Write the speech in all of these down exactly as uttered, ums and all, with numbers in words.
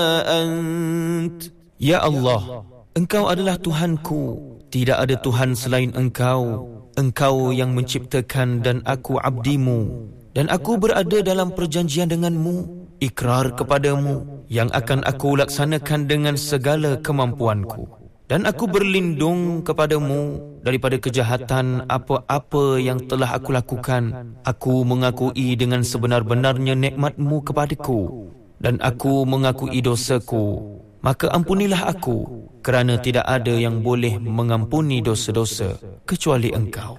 أنت Ya Allah, Engkau adalah Tuhanku, tidak ada Tuhan selain Engkau. Engkau yang menciptakan dan aku abdimu, dan aku berada dalam perjanjian denganmu, ikrar kepadamu yang akan aku laksanakan dengan segala kemampuanku. Dan aku berlindung kepadamu daripada kejahatan apa-apa yang telah aku lakukan. Aku mengakui dengan sebenar-benarnya nikmat-Mu kepadaku, dan aku mengakui dosaku. Maka ampunilah aku, kerana tidak ada yang boleh mengampuni dosa-dosa kecuali Engkau.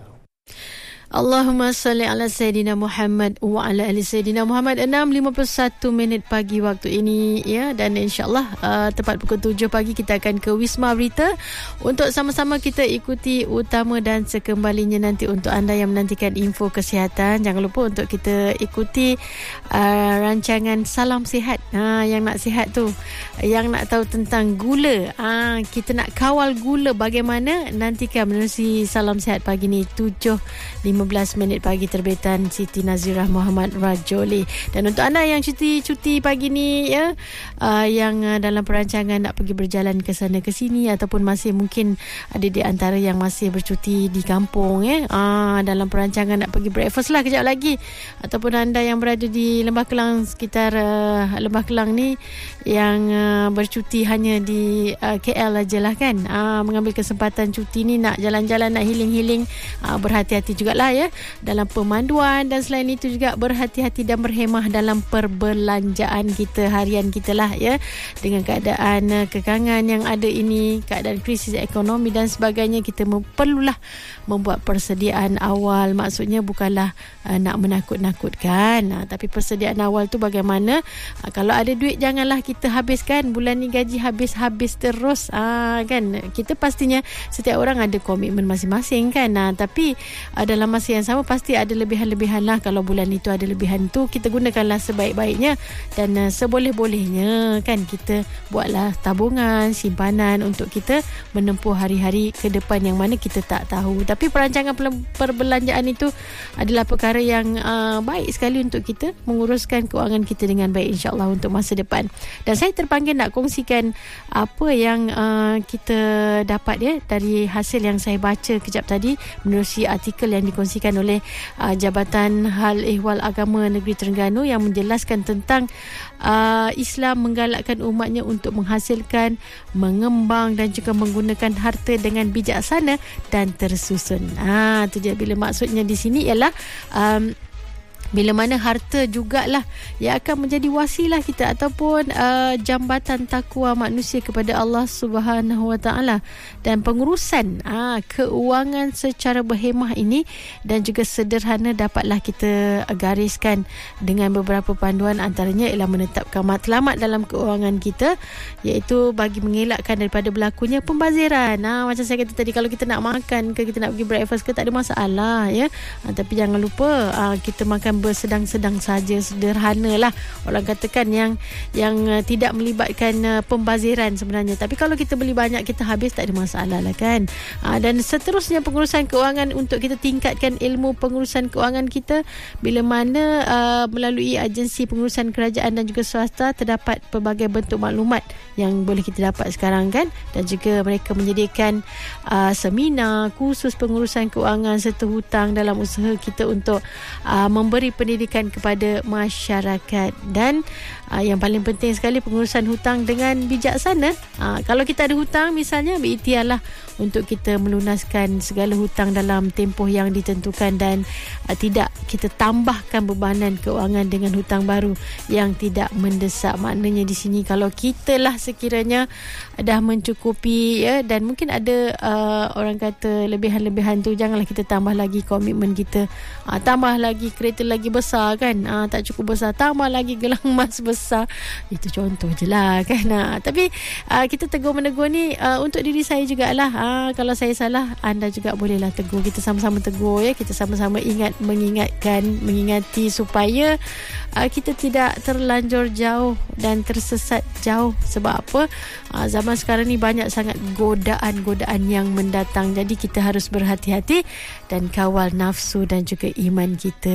Allahumma salli ala Sayyidina Muhammad wa ala ali Sayyidina Muhammad. Enam lima puluh satu minit pagi waktu ini, ya, dan insyaAllah uh, tepat pukul tujuh pagi kita akan ke Wisma Berita untuk sama-sama kita ikuti utama dan sekembalinya nanti. Untuk anda yang menantikan info kesihatan, jangan lupa untuk kita ikuti uh, rancangan Salam Sihat. Ha, yang nak sihat tu, yang nak tahu tentang gula, ha, kita nak kawal gula bagaimana, nantikan menerusi Salam Sihat pagi ni tujuh lima belas minit pagi, terbitan Siti Nazirah Muhammad Rajoli. Dan untuk anda yang cuti-cuti pagi ni, ya, uh, yang uh, dalam perancangan nak pergi berjalan ke sana ke sini, ataupun masih mungkin ada di antara yang masih bercuti di kampung, ya, uh, dalam perancangan nak pergi breakfast lah kejap lagi, ataupun anda yang berada di Lembah Kelang, sekitar uh, Lembah Kelang ni, yang uh, bercuti hanya di uh, K L aja lah kan, uh, mengambil kesempatan cuti ni nak jalan-jalan, nak healing-healing, uh, berhati-hati jugalah, ya, dalam pemanduan, dan selain itu juga berhati-hati dan berhemah dalam perbelanjaan kita harian kita lah, ya, dengan keadaan uh, kekangan yang ada ini, keadaan krisis ekonomi dan sebagainya. Kita perlulah membuat persediaan awal. Maksudnya bukanlah uh, nak menakut-nakutkan, uh, tapi persediaan awal tu bagaimana, uh, kalau ada duit janganlah kita habiskan. Bulan ni gaji habis-habis terus, uh, kan. Kita pastinya setiap orang ada komitmen masing-masing kan, uh, tapi uh, dalam masa yang sama pasti ada lebihan-lebihan lah. Kalau bulan itu ada lebihan tu, kita gunakanlah sebaik-baiknya dan uh, seboleh-bolehnya kan. Kita buatlah tabungan, simpanan untuk kita menempuh hari-hari ke depan yang mana kita tak tahu. Tapi perancangan perbelanjaan itu adalah perkara yang uh, baik sekali untuk kita menguruskan keuangan kita dengan baik, insyaAllah, untuk masa depan. Dan saya terpanggil nak kongsikan apa yang uh, kita dapat, ya, dari hasil yang saya baca kejap tadi menerusi artikel yang dikongsikan oleh uh, Jabatan Hal Ehwal Agama Negeri Terengganu, yang menjelaskan tentang uh, Islam menggalakkan umatnya untuk menghasilkan, mengembang dan juga menggunakan harta dengan bijaksana dan tersusun. Ah, tu dia. Bila maksudnya di sini ialah um, bila mana harta jugalah yang akan menjadi wasilah kita ataupun uh, jambatan takwa manusia kepada Allah Subhanahu Wa Taala. Dan pengurusan uh, keuangan secara berhemah ini dan juga sederhana dapatlah kita gariskan dengan beberapa panduan. Antaranya ialah menetapkan matlamat dalam keuangan kita, iaitu bagi mengelakkan daripada berlakunya pembaziran. Uh, macam saya kata tadi, kalau kita nak makan ke, kita nak pergi breakfast ke, tak ada masalah, ya. Uh, tapi jangan lupa uh, kita makan bersedang-sedang saja, sederhana lah. Orang katakan yang yang uh, tidak melibatkan uh, pembaziran sebenarnya. Tapi kalau kita beli banyak, kita habis, tak ada masalah lah kan. Uh, dan seterusnya pengurusan keuangan, untuk kita tingkatkan ilmu pengurusan keuangan kita, bila mana uh, melalui agensi pengurusan kerajaan dan juga swasta terdapat pelbagai bentuk maklumat yang boleh kita dapat sekarang kan. Dan juga mereka menyediakan uh, seminar, kursus pengurusan keuangan serta hutang dalam usaha kita untuk uh, memberi pendidikan kepada masyarakat. Dan uh, yang paling penting sekali, pengurusan hutang dengan bijaksana. Uh, kalau kita ada hutang misalnya, berikhtiarlah untuk kita melunaskan segala hutang dalam tempoh yang ditentukan, dan uh, tidak kita tambahkan bebanan keuangan dengan hutang baru yang tidak mendesak. Maknanya di sini, kalau kita lah sekiranya dah mencukupi, ya, dan mungkin ada uh, orang kata lebihan-lebihan tu, janganlah kita tambah lagi komitmen kita. uh, tambah lagi kereta lagi besar kan, uh, tak cukup besar, tambah lagi gelang emas besar. Itu contoh je lah kan. uh, tapi uh, kita tegur menegur ni uh, untuk diri saya jugalah. uh, kalau saya salah, anda juga bolehlah tegur. Kita sama-sama tegur, ya. Kita sama-sama ingat, mengingatkan, mengingati supaya uh, kita tidak terlanjur jauh dan tersesat jauh. Sebab apa? Uh, zaman sekarang ni banyak sangat godaan-godaan yang mendatang. Jadi kita harus berhati-hati dan kawal nafsu dan juga iman kita. In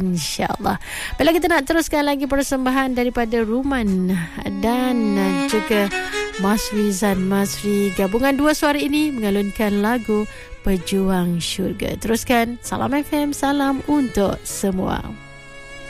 InsyaAllah. Baiklah, kita nak teruskan lagi persembahan daripada Ruman dan juga Mas Rizan Masri. Gabungan dua suara ini mengalunkan lagu Pejuang Syurga. Teruskan. Salam F M, salam untuk semua.